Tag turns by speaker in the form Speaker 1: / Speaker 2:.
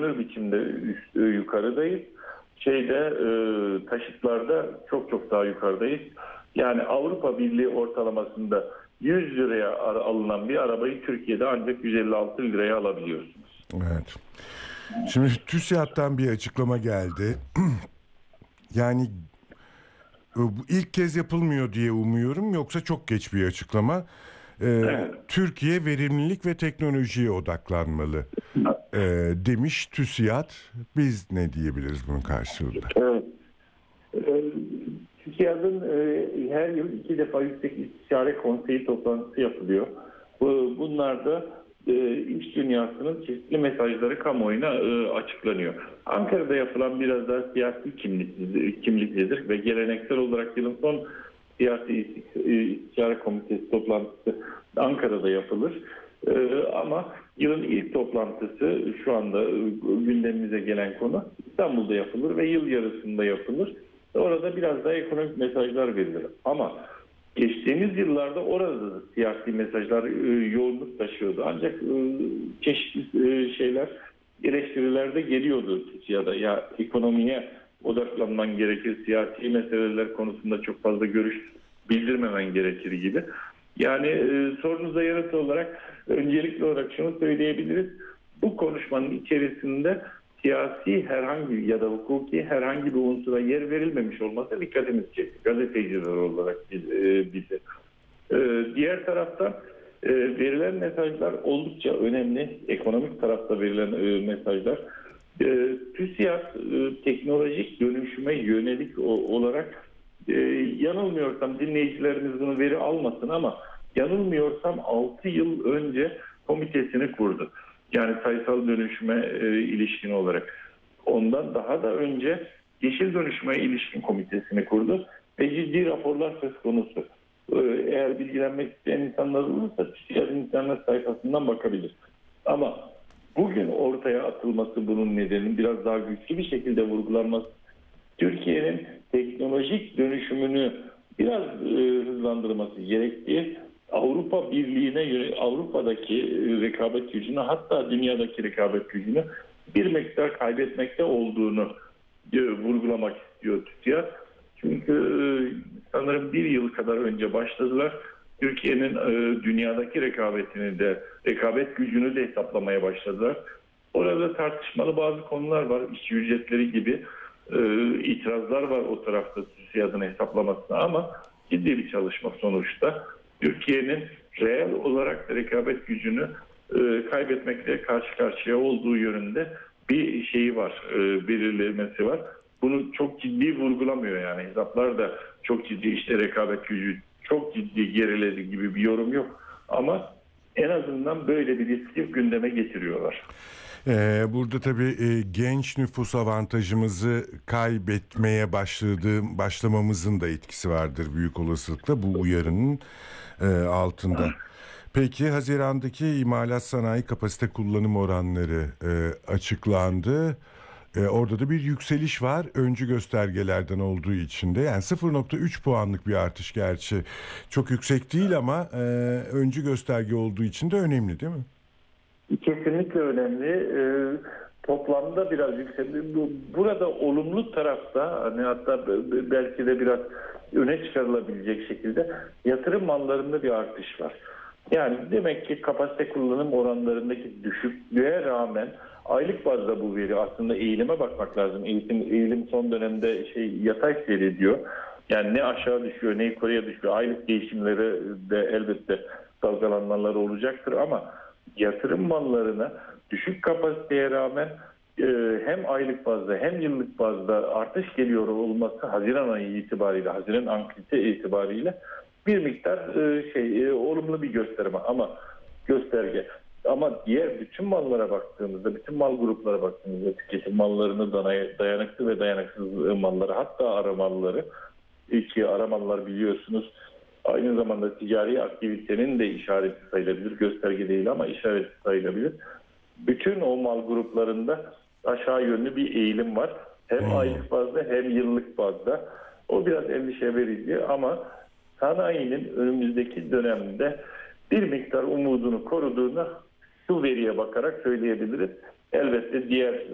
Speaker 1: görünür biçimde yukarıdayız. Taşıtlarda çok çok daha yukarıdayız. Yani Avrupa Birliği ortalamasında 100 liraya alınan bir arabayı Türkiye'de ancak 156 liraya alabiliyorsunuz.
Speaker 2: Evet. Şimdi TÜSİAD'dan bir açıklama geldi. Yani bu ilk kez yapılmıyor diye umuyorum, yoksa çok geç bir açıklama.
Speaker 1: Evet.
Speaker 2: Türkiye verimlilik ve teknolojiye odaklanmalı demiş TÜSİAD. Biz ne diyebiliriz bunun karşılığında?
Speaker 1: Evet. TÜSİAD'ın her yıl 2 defa Yüksek İstişare Konseyi toplantısı yapılıyor. Bunlar da iş dünyasının çeşitli mesajları kamuoyuna açıklanıyor. Ankara'da yapılan biraz daha siyasi kimliklidir ve geleneksel olarak yılın son siyasi istişare komitesi toplantısı Ankara'da yapılır. Ama yılın ilk toplantısı şu anda gündemimize gelen konu İstanbul'da yapılır ve yıl yarısında yapılır. Orada biraz daha ekonomik mesajlar verilir. Ama geçtiğimiz yıllarda orada da siyasi mesajlar yoğunluk taşıyordu. Ancak çeşitli eleştiriler de geliyordu ya da ya ekonomiye odaklanman gerekir, siyasi meseleler konusunda çok fazla görüş bildirmemen gerekir gibi. Yani sorunuza yanıt olarak öncelikli olarak şunu söyleyebiliriz. Bu konuşmanın içerisinde siyasi herhangi ya da hukuki herhangi bir unsura yer verilmemiş olması dikkatimizi çekti. Gazeteciler olarak bize. Diğer taraftan verilen mesajlar oldukça önemli. Ekonomik tarafta verilen mesajlar. TÜSİAD teknolojik dönüşüme yönelik olarak yanılmıyorsam dinleyicilerimiz bunu veri almasın ama yanılmıyorsam 6 yıl önce komitesini kurdu. Yani sayısal dönüşüme ilişkin olarak. Ondan daha da önce yeşil dönüşüme ilişkin komitesini kurdu ve ciddi raporlar söz konusu. Eğer bilgilenmek isteyen insanlar olursa TÜSİAD'ın internet sayfasından bakabilir. Ama bugün ortaya atılması bunun nedeni biraz daha güçlü bir şekilde vurgulanması. Türkiye'nin teknolojik dönüşümünü biraz hızlandırması gerektiği, Avrupa Birliği'ne, Avrupa'daki rekabet gücünü, hatta dünyadaki rekabet gücünü bir miktar kaybetmekte olduğunu vurgulamak istiyor TÜSİAD. Çünkü sanırım bir yıl kadar önce başladılar. Türkiye'nin dünyadaki rekabet gücünü de hesaplamaya başladılar. Orada tartışmalı bazı konular var. İşçi ücretleri gibi itirazlar var o tarafta TÜSİAD'ın hesaplamasına ama ciddi bir çalışma sonuçta. Türkiye'nin reel olarak rekabet gücünü kaybetmekle karşı karşıya olduğu yönünde bir şeyi var, belirlemesi var. Bunu çok ciddi vurgulamıyor yani. Hesaplar da çok ciddi, işte rekabet gücü çok ciddi geriledi gibi bir yorum yok. Ama en azından böyle bir riski gündeme getiriyorlar.
Speaker 2: Burada tabii genç nüfus avantajımızı kaybetmeye başlamamızın da etkisi vardır büyük olasılıkla bu uyarının altında. Peki Haziran'daki imalat sanayi kapasite kullanım oranları açıklandı. Orada da bir yükseliş var öncü göstergelerden olduğu için de, yani 0,3 puanlık bir artış, gerçi çok yüksek değil ama öncü gösterge olduğu için de önemli değil mi?
Speaker 1: Kesinlikle önemli. Toplamda biraz yükseldi. Burada olumlu tarafta, hani hatta belki de biraz öne çıkarılabilecek şekilde yatırım mallarında bir artış var. Yani demek ki kapasite kullanım oranlarındaki düşüklüğe rağmen aylık bazda bu veri, aslında eğilime bakmak lazım. Eğilim son dönemde yatay seyrediyor. Yani ne aşağı düşüyor ne yukarıya düşüyor. Aylık değişimleri de elbette dalgalanmaları olacaktır ama yatırım mallarına düşük kapasiteye rağmen hem aylık bazda hem yıllık bazda artış geliyor olması Haziran ayı itibariyle, Haziran anketi itibariyle bir miktar olumlu bir gösterge. Ama diğer bütün mallara baktığımızda, bütün mal gruplara baktığımızda, tüketim mallarını, dayanıklı ve dayanıksız malları, hatta ara malları, ki ara mallar biliyorsunuz aynı zamanda ticari aktivitenin de işareti sayılabilir. Gösterge değil ama işareti sayılabilir. Bütün o mal gruplarında aşağı yönlü bir eğilim var. Hem aylık bazda hem yıllık bazda. O biraz endişe verici ama sanayinin önümüzdeki dönemde bir miktar umudunu koruduğunu şu veriye bakarak söyleyebiliriz. Elbette diğer